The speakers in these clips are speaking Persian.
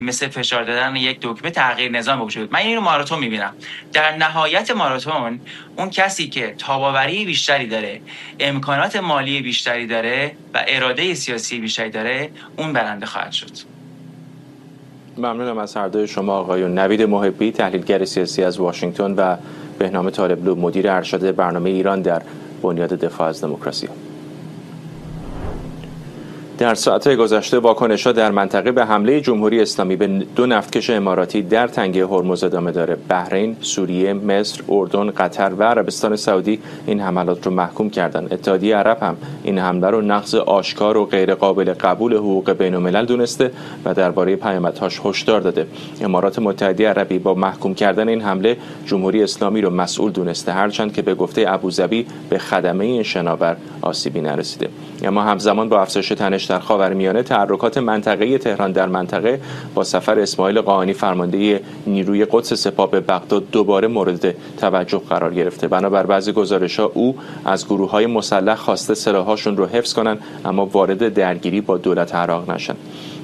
مثل فشار دادن یک دکمه تغییر نظام وجود. من این رو ماراتون میبینم. در نهایت ماراتون اون کسی که تاباوری بیشتری داره، امکانات مالی بیشتری داره و اراده سیاسی بیشتری داره، اون برنده خواهد شد. ممنونم از هر دوی شما آقایون. نوید محبی، تحلیلگر سیاسی از واشنگتن، و بهنام طالبلو، مدیر ارشد برنامه ایران در بنیاد دفاع از دموکراسی. در ساعت‌های گذشته واکنش‌ها در منطقه به حمله جمهوری اسلامی به 2 نفتکش اماراتی در تنگه هرمز ادامه داره. بحرین، سوریه، مصر، اردن، قطر و عربستان سعودی این حملات رو محکوم کردن. اتحادیه عرب هم این حمله رو نقض آشکار و غیر قابل قبول حقوق بین‌الملل دونسته و درباره پیامدهاش هشدار داده. امارات متحده عربی با محکوم کردن این حمله جمهوری اسلامی رو مسئول دونسته، هرچند که به گفته ابوظبی به خدمه این شناور آسیبی نرسیده. اما همزمان با افزایش تنش در خاورمیانه، تحرکات منطقه‌ای تهران در منطقه با سفر اسماعیل قاآنی فرمانده نیروی قدس سپاه به بغداد دوباره مورد توجه قرار گرفته. بنابر بعضی گزارش‌ها او از گروه‌های مسلح خواسته سلاح‌هاشون رو حفظ کنن اما وارد درگیری با دولت عراق نشن.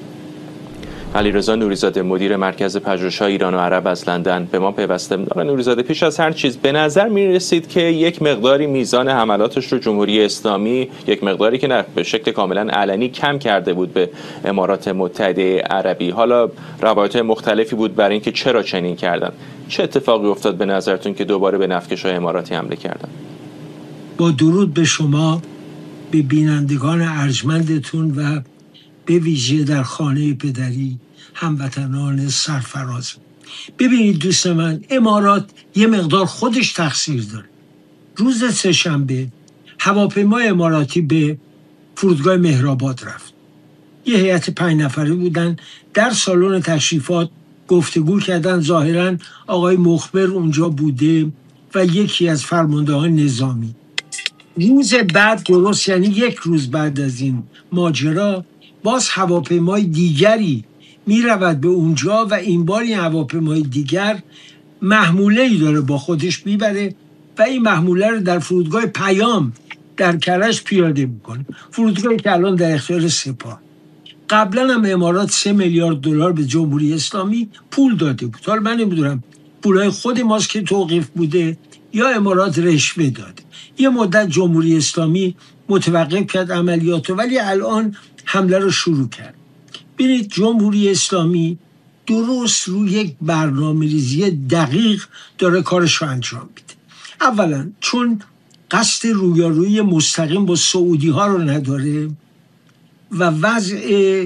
علیرضا نوری‌زاده، مدیر مرکز پژوهش‌های ایران و عرب از لندن، به ما پیوسته. آقای نوری‌زاده، پیش از هر چیز به نظر می‌رسید که یک مقداری میزان حملاتش رو جمهوری اسلامی، یک مقداری که نه به شکل کاملا علنی، کم کرده بود به امارات متحده عربی. حالا روایت‌های مختلفی بود برای اینکه چرا چنین کردن. چه اتفاقی افتاد به نظرتون که دوباره به نفتکش‌های اماراتی حمله کردن؟ با درود به شما، به بینندگان ارجمندتون و به ویژه در خانه پدری هموطنان سرفراز. ببینید دوست من، امارات یه مقدار خودش تقصیر داره. روز سه‌شنبه هواپیما اماراتی به فرودگاه مهرآباد رفت. یه هیئت 5 نفره بودن، در سالن تشریفات گفتگو کردن. ظاهراً آقای مخبر اونجا بوده و یکی از فرماندهان نظامی. روز بعد، درست یعنی 1 روز بعد از این ماجرا، باز هواپیمای دیگری می رود به اونجا و این بار این هواپیمای دیگر محموله‌ای داره با خودش میبره و این محموله رو در فرودگاه پیام در کرج پیاده میکنه. فرودگاهی که الان در اختیار سپاه. قبلا هم امارات 3 میلیارد دلار به جمهوری اسلامی پول داده بود. حالا من نمیدونم پولای خود ماست که توقیف بوده یا امارات رشوه داده. یه مدت جمهوری اسلامی متوقف کرد عملیاتو، ولی الان حمله رو شروع کرد. ببینید، جمهوری اسلامی درست روی یک برنامه‌ریزی دقیق داره کارش رو انجام میده. اولا چون قصد رویارویی مستقیم با سعودی ها رو نداره و وضع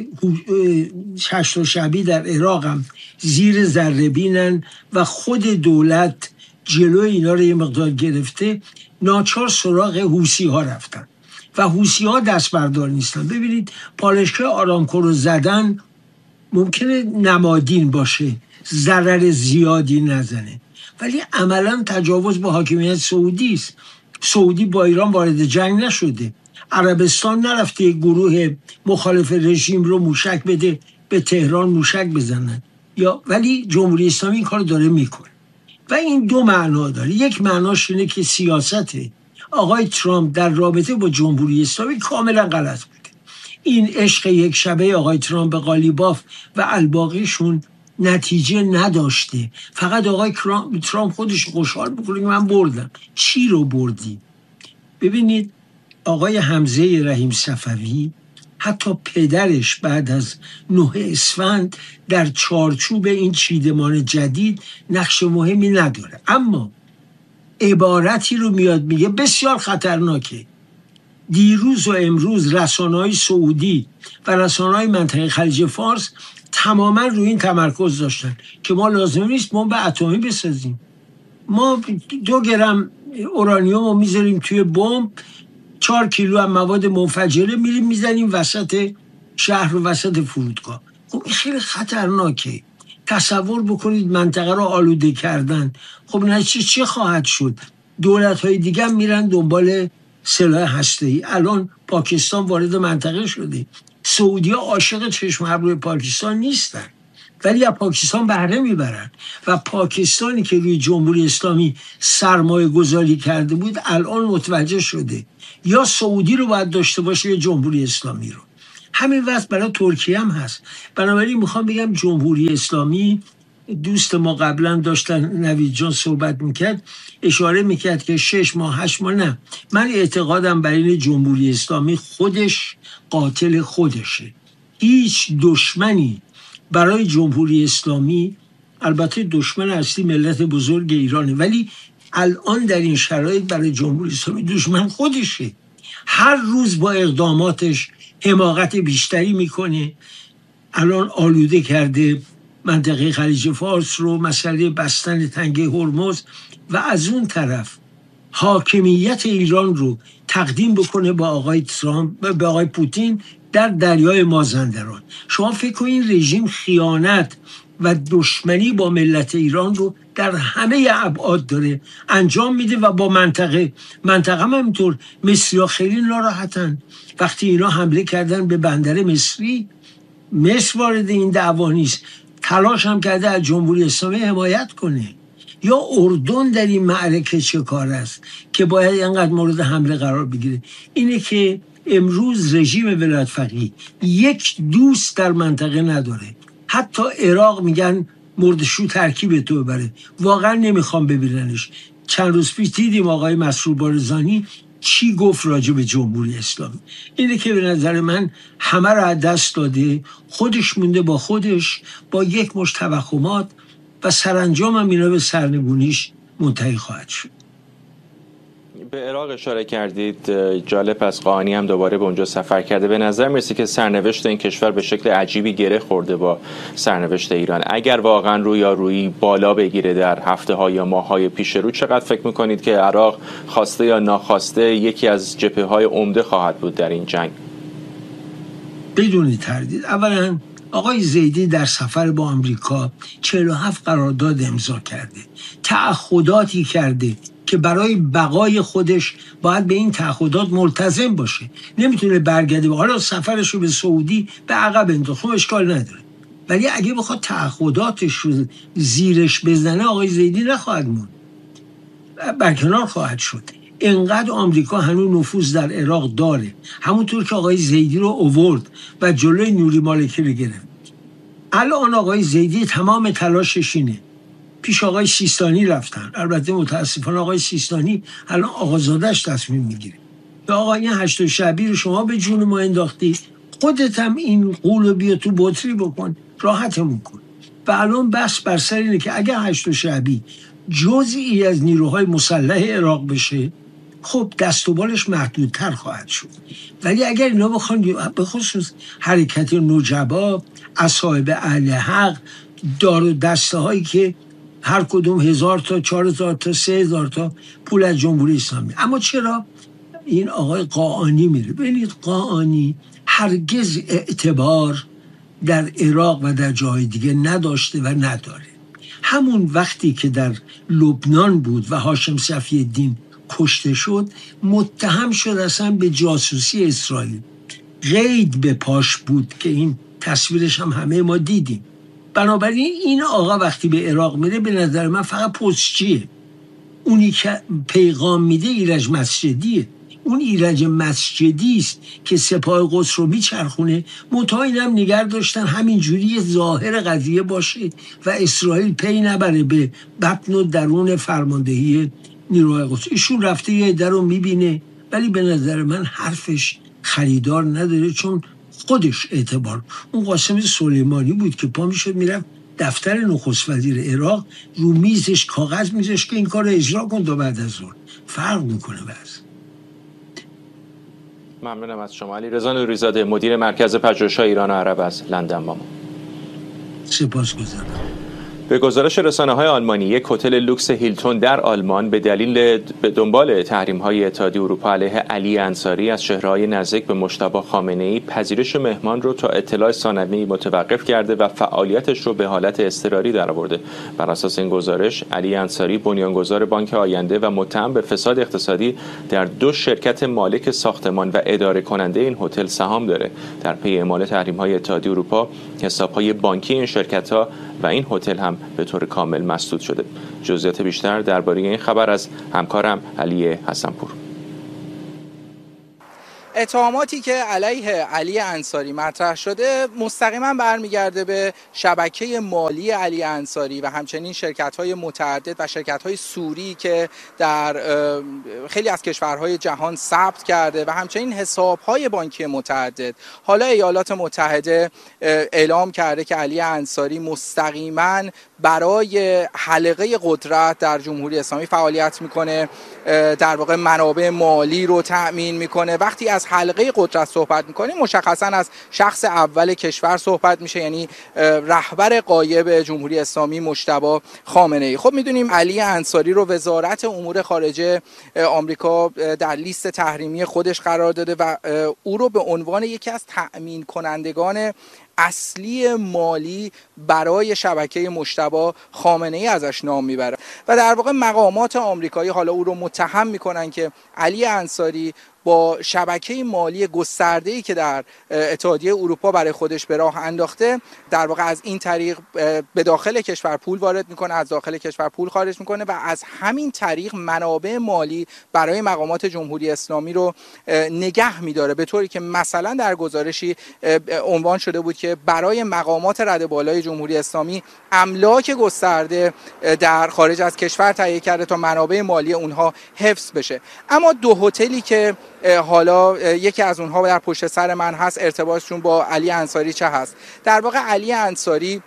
هشت و شعبی در عراق هم زیر ذره بینن و خود دولت جلو اینا رو یه مقدار گرفته، ناچار سراغ حوثی ها رفتن و حوثی ها دست بردار نیستن. ببینید، پالایشگاه آرامکو رو زدن، ممکنه نمادین باشه، ضرر زیادی نزنه، ولی عملا تجاوز به حاکمیت سعودی است. سعودی با ایران وارد جنگ نشده، عربستان نرفته یک گروه مخالف رژیم رو موشک بده به تهران موشک بزنن، ولی جمهوری اسلامی این کار داره میکنه و این 2 معنا داره. یک معناش اینه که سیاست آقای ترامپ در رابطه با جمهوری اسلامی کاملا غلط بوده. این عشق یک شبه آقای ترامپ به قالیباف و الباقیشون نتیجه نداشته. فقط آقای ترامپ خودش خوشحال میکنه که من بردم. چی رو بردی؟ ببینید، آقای حمزه رحیم صفوی، حتی پدرش بعد از 9 اسفند در چارچوب این چیدمان جدید نقش مهمی نداره، اما عبارتی رو میاد میگه بسیار خطرناکه. دیروز و امروز رسانه‌های سعودی و رسانه‌های منطقه خلیج فارس تماما روی این تمرکز داشتن که ما لازم نیست بمب اتمی بسازیم. ما 2 گرم اورانیوم رو میذاریم توی بمب، 4 کیلو هم مواد منفجره میریم میزنیم وسط شهر و وسط فرودگاه. خب این خیلی خطرناکه. تصور بکنید منطقه رو آلوده کردن. خب نتیجه چی خواهد شد؟ دولت‌های دیگه هم میرن دنبال سلاح هسته‌ای. الان پاکستان وارد منطقه شده. سعودی‌ها عاشق چشم ابروی پاکستان نیستن، ولی از پاکستان بهره میبرن و پاکستانی که روی جمهوری اسلامی سرمایه گذاری کرده بود الان متوجه شده یا سعودی رو باید داشته باشه یا جمهوری اسلامی رو. همین وضع برای ترکیه هم هست. بنابراین میخوام بگم جمهوری اسلامی، دوست ما قبلا داشتن نوید جان صحبت میکرد، اشاره میکرد که 6 ماه 8 ماه، نه، من اعتقادم بر این جمهوری اسلامی خودش قاتل خودشه. هیچ دشمنی برای جمهوری اسلامی، البته دشمن اصلی ملت بزرگ ایرانه، ولی الان در این شرایط برای جمهوری اسلامی دشمن خودشه. هر روز با اقداماتش حماقت بیشتری میکنه. الان آلوده کرده منطقه خلیج فارس رو، مسئله بستن تنگه هرمز، و از اون طرف حاکمیت ایران رو تقدیم بکنه با آقای ترامپ، به آقای پوتین در دریای مازندران. شما فکر کنید این رژیم خیانت و دشمنی با ملت ایران رو در همه ابعاد داره انجام میده و با منطقه هم همینطور. مصری‌ها خیلی ناراحتن وقتی اینا حمله کردن به بندر مصری. مصر وارد این دعوا نیست، تلاش هم کرده از جمهوری اسلامی حمایت کنه. یا اردن در این معرکه چه کار است که باید اینقدر مورد حمله قرار بگیره؟ اینه که امروز رژیم ولایت فقیه یک دوست در منطقه نداره. حتی عراق میگن مردشو ترکیب تو ببره، واقعا نمیخوام ببیننش. چند روز پیش دیدیم آقای مسرور بارزانی چی گفت راجع به جمهوری اسلامی. اینه که به نظر من همه را از دست داده، خودش مونده با خودش، با یک مشت توهمات، و سرانجام هم اینا به سرنگونیش منتهی خواهد شد. به عراق اشاره کردید، جالب از قاآنی هم دوباره به اونجا سفر کرده. به نظر میرسه که سرنوشت این کشور به شکل عجیبی گره خورده با سرنوشت ایران. اگر واقعا رویارویی بالا بگیره در هفته‌ها یا ماه‌های پیش رو، چقدر فکر میکنید که عراق خواسته یا ناخواسته یکی از جبهه‌های عمده خواهد بود در این جنگ؟ بدون تردید. اولا آقای زیدی در سفر با آمریکا 47 قرارداد امضا کرده، تعهداتی کرده که برای بقای خودش باید به این تعهدات ملتزم باشه، نمیتونه برگرده. حالا سفرش رو به سعودی به عقب انداخت، اشکال نداره، ولی اگه بخواد تعهداتش رو زیرش بزنه، آقای زیدی نخواهد موند، برکنار خواهد شد. انقدر آمریکا هنوز نفوذ در عراق داره، همونطور که آقای زیدی رو آورد و جلوی نوری مالکی رو گرفت. الان آقای زیدی تمام تلاشش اینه. پیش آقای سیستانی رفتن، البته متاسفانه آقای سیستانی الان آقازاده‌اش تصمیم میگیره. به آقا این 8 شعبی رو شما به جون ما انداختی، خودت هم این قول بیا تو بطری بکن، راحتمون کن. و الان بحث بر سر اینه که اگر 8 شعبی جزئی از نیروهای مسلح عراق بشه، خب دست و بالش محدودتر خواهد شد. ولی اگر اینا بخوان به خصوص حرکت نجبا، اصحاب اهل حق، دار و دسته هایی که هر کدوم 1000 تا 4000 تا 3000 تا پول از جمهوری اسلامی، اما چرا این آقای قاآنی میره؟ ببینید قاآنی هرگز اعتبار در عراق و در جای دیگه نداشته و نداره. همون وقتی که در لبنان بود و هاشم صفی الدین کشته شد، متهم شد اصلا به جاسوسی اسرائیل، قید به پاش بود که این تصویرش هم همه ما دیدیم. بنابراین این آقا وقتی به عراق میره، به نظر من فقط پستچیه. اونی که پیغام میده ایرج مسجدیه. اون ایرج مسجدی است که سپاه قدس رو میچرخونه. منتها اینم نگه داشتن همینجوری ظاهر قضیه باشه و اسرائیل پی نبره به بطن و درون فرماندهی نیروهای قدس. ایشون رفته یه در رو میبینه، ولی به نظر من حرفش خریدار نداره، چون خودش اعتبار. اون قاسم سلیمانی بود که پا میشد میرفت دفتر نخست وزیر عراق، رو میزش کاغذ میزش که این کار رو اجرا کن تا بعد از ظهر. فرق میکنه بس. ممنونم از شما. علیرضا نوری‌زاده، مدیر مرکز پژوهش‌های ایران و عرب از لندن با ما. سپاسگزارم. به گزارش رسانه‌های آلمانی، یک هتل لوکس هیلتون در آلمان به دنبال تحریم‌های اتحادیه اروپا علیه علی انصاری از چهره‌های نزدیک به مجتبی خامنه‌ای پذیرش مهمان رو تا اطلاع ثانوی متوقف کرده و فعالیتش رو به حالت اضطراری درآورده. بر اساس این گزارش، علی انصاری بنیانگذار بانک آینده و متهم به فساد اقتصادی در 2 شرکت مالک ساختمان و اداره کننده این هتل سهام داره. در پی اعمال تحریم‌های اتحادیه اروپا، حساب‌های بانکی این شرکت‌ها و این هتل هم به طور کامل مسدود شده. جزئیات بیشتر درباره این خبر از همکارم علی حسنپور. اتهاماتی که علیه علی انصاری مطرح شده مستقیما برمیگرده به شبکه مالی علی انصاری و همچنین شرکت‌های متعدد و شرکت‌های سوری که در خیلی از کشورهای جهان ثبت کرده و همچنین حساب‌های بانکی متعدد. حالا ایالات متحده اعلام کرده که علی انصاری مستقیما برای حلقه قدرت در جمهوری اسلامی فعالیت میکنه، در واقع منابع مالی رو تأمین میکنه. وقتی از حلقه قدرت صحبت میکنیم مشخصا از شخص اول کشور صحبت میشه، یعنی رهبر غایب جمهوری اسلامی مجتبی خامنه‌ای. خب میدونیم علی انصاری رو وزارت امور خارجه آمریکا در لیست تحریمی خودش قرار داده و او رو به عنوان یکی از تأمین کنندگان اصلی مالی برای شبکه مجتبی خامنه‌ای ازش نام میبره و در واقع مقامات آمریکایی حالا او رو متهم میکنن که علی انصاری با شبکه مالی گسترده‌ای که در اتحادیه اروپا برای خودش به راه انداخته در واقع از این طریق به داخل کشور پول وارد میکنه، از داخل کشور پول خارج میکنه و از همین طریق منابع مالی برای مقامات جمهوری اسلامی رو نگه میداره، به طوری که مثلا در گزارشی عنوان شده بود که برای مقامات رده بالای جمهوری اسلامی املاک گسترده در خارج از کشور تهیه کرده تا منابع مالی اونها حفظ بشه. اما دو هتلی که حالا یکی از اونها در پشت سر من هست، ارتباطشون با علی انصاری چه هست؟ در واقع علی انصاری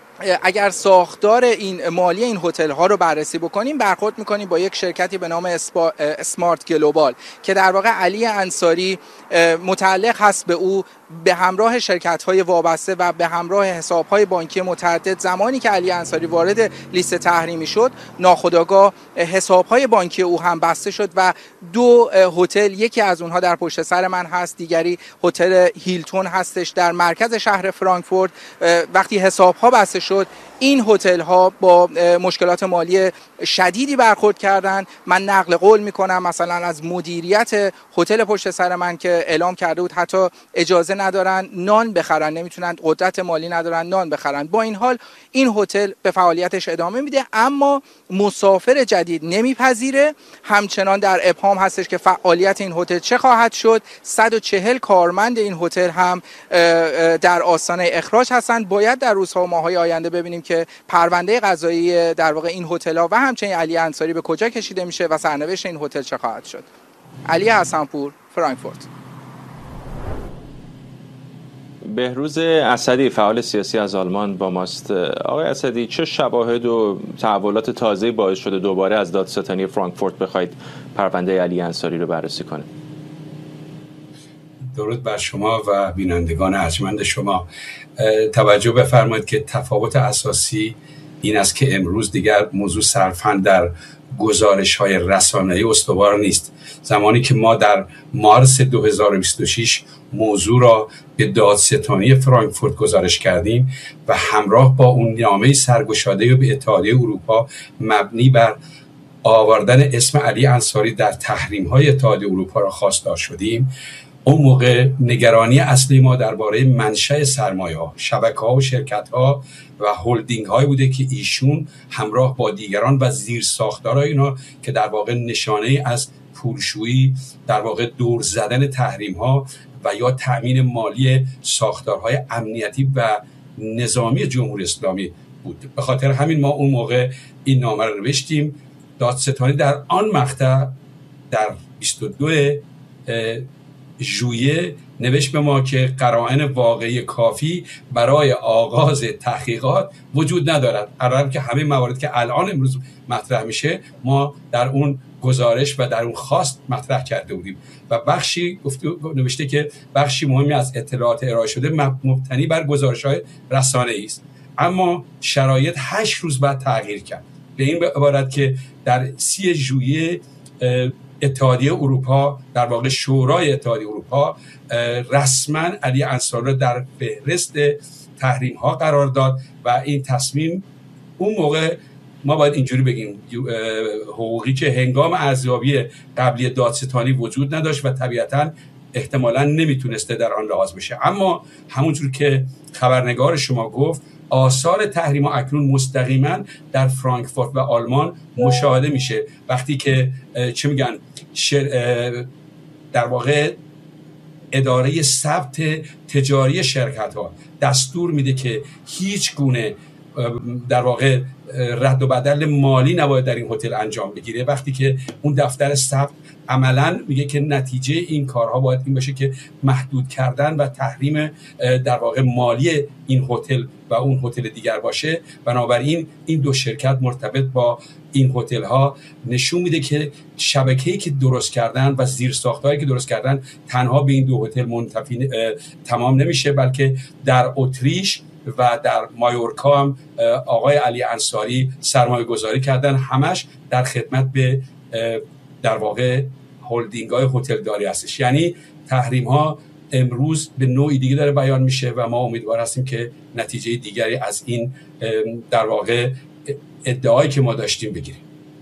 اگر ساختار این مالی این هتل ها رو بررسی بکنیم برخورد میکنیم با یک شرکتی به نام اسمارت گلوبال که در واقع علی انصاری متعلق هست به او به همراه شرکت‌های وابسته و به همراه حساب‌های بانکی متعدد. زمانی که علی انصاری وارد لیست تحریمی شد ناخودآگاه حساب‌های بانکی او هم بسته شد و دو هتل، یکی از اونها در پشت سر من هست، دیگری هتل هیلتون هستش در مرکز شهر فرانکفورت. وقتی حساب‌ها بسته شد این هتل ها با مشکلات مالی شدیدی برخورد کردن. من نقل قول میکنم مثلا از مدیریت هتل پشت سر من که اعلام کرده بود حتی اجازه ندارن نان بخرن، نمیتونن، قدرت مالی ندارن نان بخرن. با این حال این هتل به فعالیتش ادامه میده اما مسافر جدید نمیپذیره. همچنان در ابهام هستش که فعالیت این هتل چه خواهد شد. 140 کارمند این هتل هم در آستانه اخراج هستند. باید در روزها و ماه‌های آینده ببینیم که پرونده قضایی در واقع این هتل‌ها و همچنین علی انصاری به کجا کشیده میشه و سرنوشت این هتل چه خواهد شد. علی حسن‌پور، فرانکفورت. بهروز اسدی، فعال سیاسی از آلمان با ماست. آقای اسدی، چه شواهد و تحولات تازه‌ای باعث شده دوباره از دادستانی فرانکفورت بخواید پرونده علی انصاری رو بررسی کنید؟ درود بر شما و بینندگان ارجمند شما. توجه بفرمایید که تفاوت اساسی این است که امروز دیگر موضوع صرفاً در گزارش‌های رسانه‌ای استوار نیست. زمانی که ما در مارس 2026 موضوع را به دادستانی فرانکفورت گزارش کردیم و همراه با اون نامه سرگشاده به اتحادیه اروپا مبنی بر آوردن اسم علی انصاری در تحریم‌های اتحادیه اروپا را خواستار شدیم، اون موقع نگرانی اصلی ما درباره منشأ سرمایه‌ها، شبکه‌ها و شرکت‌ها و هولدینگ‌هایی بوده که ایشون همراه با دیگران و زیرساختارهای اینا که در واقع نشانه از پولشویی، در واقع دور زدن تحریم‌ها و یا تأمین مالی ساختارهای امنیتی و نظامی جمهوری اسلامی بود. به خاطر همین ما اون موقع این نامه رو نوشتیم. دادستانی در آن مقطع در 22 ژوئیه نوشت به ما که قرائن واقعی کافی برای آغاز تحقیقات وجود ندارد. الان که همه موارد که الان امروز مطرح میشه ما در اون گزارش و در اون خواست مطرح کرده بودیم و بخشی نوشته که بخشی مهمی از اطلاعات ارائه شده مبتنی بر گزارش‌های رسانه‌ای است، اما شرایط 8 روز بعد تغییر کرد به این عبارت که در 30 ژوئیه اتحادیه اروپا، در واقع شورای اتحادیه اروپا، رسما علی انصاری را در فهرست تحریم ها قرار داد و این تصمیم اون موقع ما باید اینجوری بگیم حقوقی که هنگام ارزیابی قبلی دادستانی وجود نداشت و طبیعتاً احتمالاً نمیتونسته در آن لحاظ بشه، اما همونجور که خبرنگار شما گفت آثار تحریم ها اکنون مستقیما در فرانکفورت و آلمان مشاهده میشه. وقتی که چه میگن در واقع اداره ثبت تجاری شرکت ها دستور میده که هیچ گونه در واقع رد و بدل مالی نباید در این هتل انجام بگیره. وقتی که اون دفتر ثبت عملاً میگه که نتیجه این کارها باید این باشه که محدود کردن و تحریم در واقع مالی این هتل و اون هتل دیگر باشه، بنابراین این دو شرکت مرتبط با این هتل ها نشون میده که شبکه‌ای که درست کردن و زیرساخت‌هایی که درست کردن تنها به این دو هتل منتفی تمام نمیشه، بلکه در اتریش و در مایورکا هم آقای علی انصاری سرمایه گذاری کردن، همش در خدمت به در واقع هلدینگ های هتل داری هستش. یعنی تحریم ها امروز به نوعی دیگه داره بیان میشه و ما امیدوار هستیم که نتیجه دیگری از این در واقع ادعایی که ما داشتیم بگیریم.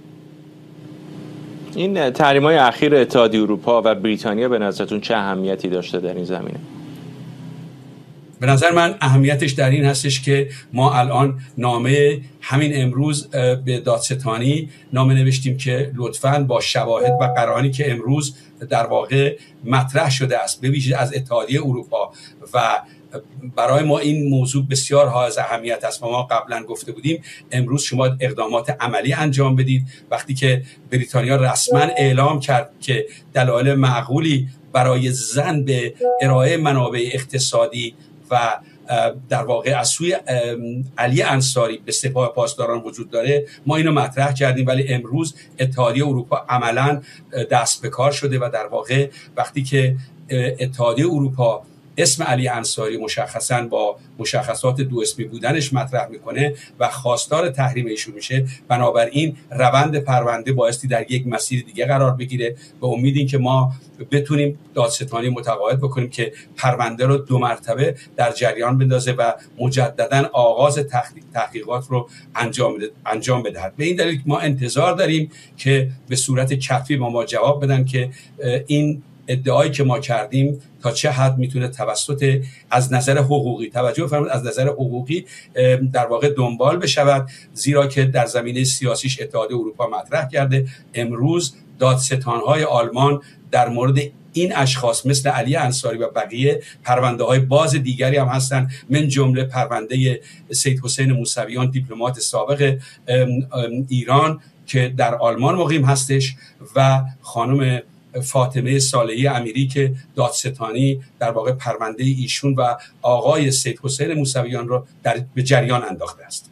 این تحریم های اخیر اتحادیه اروپا و بریتانیا به نظرتون چه اهمیتی داشته در این زمینه؟ به نظر من اهمیتش در این هستش که ما الان نامه همین امروز به دادستانی نامه نوشتیم که لطفاً با شواهد و قرائنی که امروز در واقع مطرح شده است به ویژه از اتحادیه اروپا و برای ما این موضوع بسیار حائز اهمیت است و ما قبلا گفته بودیم امروز شما اقدامات عملی انجام بدید. وقتی که بریتانیا رسما اعلام کرد که دلایل معقولی برای زن به ارائه منابع اقتصادی و در واقع از سوی علی انصاری به سپاه پاسداران وجود داره، ما اینو مطرح کردیم، ولی امروز اتحادیه اروپا عملاً دست به کار شده و در واقع وقتی که اتحادیه اروپا اسم علی انصاری مشخصاً با مشخصات دو اسمی بودنش مطرح میکنه و خواستار تحریم ایشون میشه، بنابراین روند پرونده بایستی در یک مسیر دیگه قرار بگیره و امیدیم که ما بتونیم دادستانی متقاعد بکنیم که پرونده رو 2 مرتبه در جریان بندازه و مجددا آغاز تحقیقات رو انجام بدهد. به این دلیل ما انتظار داریم که به صورت کتبی ما جواب بدن که این ادعایی که ما کردیم تا چه حد میتونه توسط از نظر حقوقی، توجه فرمایید، از نظر حقوقی در واقع دنبال بشود، زیرا که در زمینه سیاسیش اتحادیه اروپا مطرح کرده. امروز دادستان‌های آلمان در مورد این اشخاص مثل علی انصاری و بقیه پرونده‌های باز دیگری هم هستن، من جمله پرونده سید حسین موسویان دیپلمات سابق ایران که در آلمان مقیم هستش و خانم فاطمه صالحی امیری که دادستانی در واقع پرونده ایشون و آقای سید حسین موسویان رو به جریان انداخته است.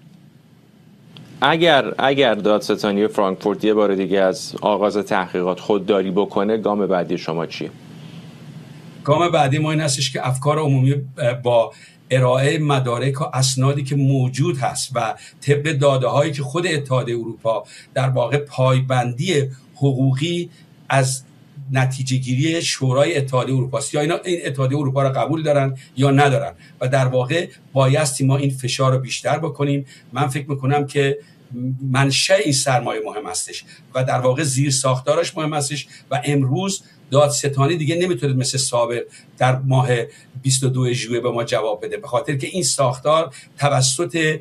اگر دادستانی فرانکفورت یه بار دیگه از آغاز تحقیقات خودداری بکنه، گام بعدی شما چیه؟ گام بعدی ما این هستش که افکار عمومی با ارائه مدارک و اسنادی که موجود هست و طبق داده هایی که خود اتحادیه اروپا در واقع پایبندی حقوقی از نتیجه گیری شورای اتحادیه اروپا است، یا اینا این اتحادیه اروپا را قبول دارن یا ندارن و در واقع بایستی ما این فشار رو بیشتر بکنیم. من فکر میکنم که منشأ این سرمایه مهم هستش و در واقع زیر ساختارش مهم هستش و امروز دادستانی دیگه نمیتونه مثل سابق در ماه 22 ژوئیه به ما جواب بده، به خاطر که این ساختار توسط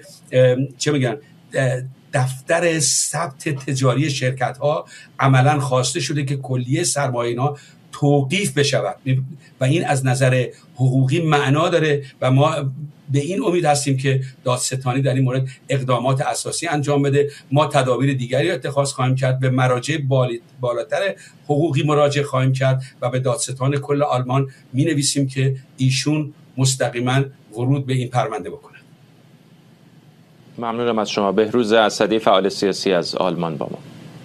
دفتر ثبت تجاری شرکت ها عملاً خواسته شده که کلیه سرمایه اینا توقیف بشود و این از نظر حقوقی معنا داره و ما به این امید هستیم که دادستانی در این مورد اقدامات اساسی انجام بده. ما تدابیر دیگری اتخاذ خواهیم کرد، به مراجع بالاتر حقوقی مراجعه خواهیم کرد و به دادستان کل آلمان می نویسیم که ایشون مستقیما ورود به این پرونده بکنه. ممنونم از شما. بهروز اسدی، فعال سیاسی از آلمان با ما.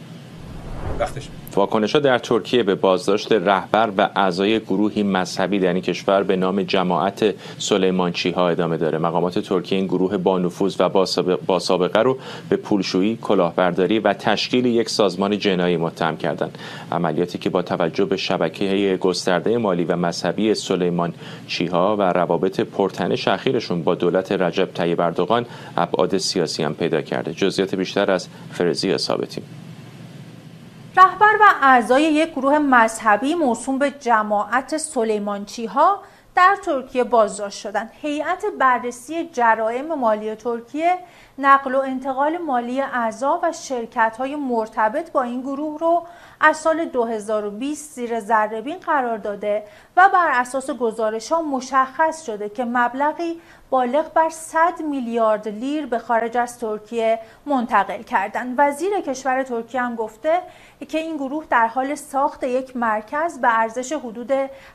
واکنش‌ها در ترکیه به بازداشت رهبر و اعضای گروهی مذهبی در این کشور به نام جماعت سلیمانچی‌ها ادامه داره. مقامات ترکیه این گروه با نفوذ و با سابقه رو به پولشویی، کلاهبرداری و تشکیل یک سازمان جنایی متهم کردند. عملیاتی که با توجه به شبکه گسترده مالی و مذهبی سلیمانچی‌ها و روابط پرتنش اخیرشون با دولت رجب طیب اردوغان ابعاد سیاسی هم پیدا کرده. جزئیات بیشتر از فرزی ثابتی. رهبر و اعضای یک گروه مذهبی موسوم به جماعت سلیمانچی‌ها در ترکیه بازداشت شدند. هیئت بررسی جرایم مالی ترکیه نقل و انتقال مالی اعضا و شرکت‌های مرتبط با این گروه رو از سال 2020 زیر ذره‌بین قرار داده و بر اساس گزارش‌ها مشخص شده که مبلغی بالغ بر 100 میلیارد لیر به خارج از ترکیه منتقل کردند. وزیر کشور ترکیه هم گفته که این گروه در حال ساخت یک مرکز به ارزش حدود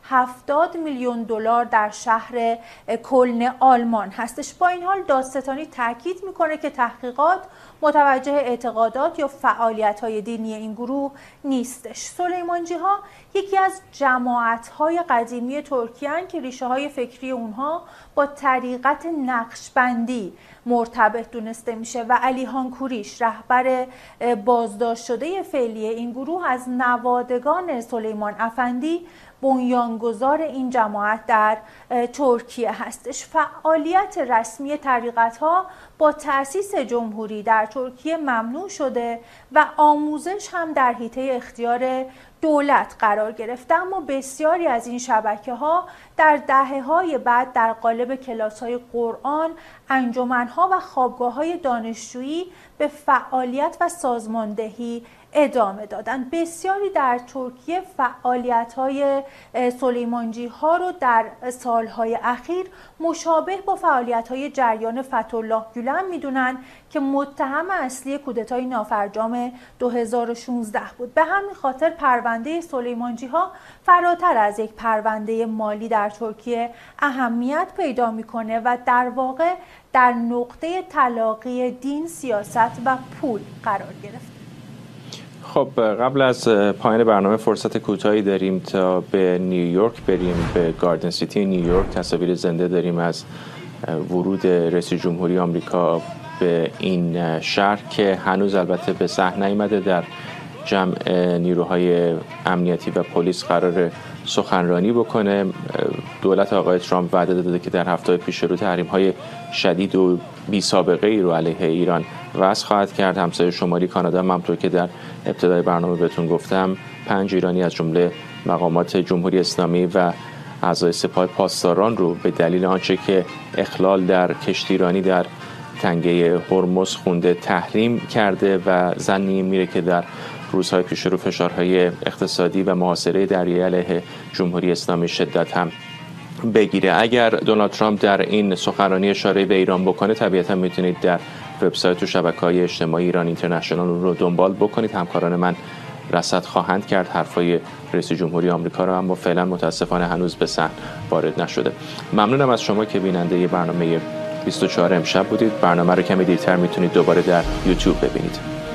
70 میلیون دلار در شهر کلن آلمان هستش. با این حال دادستانی تاکید میکنه که تحقیقات متوجه اعتقادات یا فعالیت‌های دینی این گروه نیستش. سلیمانجی ها یکی از جماعت‌های قدیمی ترکیه هستند که ریشه‌های فکری اونها با طریقت نقشبندی مرتبط دونسته میشه و علیهان کوریش رهبر بازداشت شده فعلی این گروه از نوادگان سلیمان افندی بنیانگذار این جماعت در ترکیه هستش. فعالیت رسمی طریقت‌ها با تأسیس جمهوری در ترکیه ممنوع شده و آموزش هم در حیطه اختیار دولت قرار گرفته، اما بسیاری از این شبکه‌ها در دهه‌های بعد در قالب کلاس‌های قرآن، انجمن‌ها و خوابگاه‌های دانشجویی به فعالیت و سازماندهی ادامه دادن. بسیاری در ترکیه فعالیت‌های سلیمانجی ها رو در سالهای اخیر مشابه با فعالیت‌های جریان فتح‌الله گولن میدونن که متهم اصلی کودتای نافرجام 2016 بود. به همین خاطر پرونده سلیمانجی ها فراتر از یک پرونده مالی در ترکیه اهمیت پیدا میکنه و در واقع در نقطه تلاقی دین، سیاست و پول قرار گرفت. خب قبل از پایان برنامه فرصت کوتاهی داریم تا به نیویورک بریم، به گاردن سیتی نیویورک. تصاویر زنده داریم از ورود رئیس جمهوری آمریکا به این شهر که هنوز البته به صحنه نیامده. در جمع نیروهای امنیتی و پلیس قرار سخنرانی بکنه. دولت آقای ترامپ وعده داده که در هفته پیش رو تحریم‌های شدید و بی سابقه ای رو علیه ایران وضع خواهد کرد. همسایه شمالی کانادا هم همونطور که در ابتدای برنامه بهتون گفتم 5 ایرانی از جمله مقامات جمهوری اسلامی و اعضای سپاه پاسداران رو به دلیل آنچه که اخلال در کشتیرانی در تنگه هرمز خونده تحریم کرده و ظنی میره که در روزهای پیش رو فشارهای اقتصادی و محاصره دریایی علیه جمهوری اسلامی شدت هم بگیره. اگر دونالد ترامپ در این سخنرانی اشاره به ایران بکنه، طبیعتا میتونید در وبسایت و شبکه‌های اجتماعی ایران اینترنشنال رو دنبال بکنید. همکاران من رصد خواهند کرد حرفای رئیس جمهوری آمریکا رو، اما فعلا متاسفانه هنوز به صحن وارد نشده. ممنونم از شما که بیننده برنامه 24 امشب بودید. برنامه رو کمی دیرتر میتونید دوباره در یوتیوب ببینید.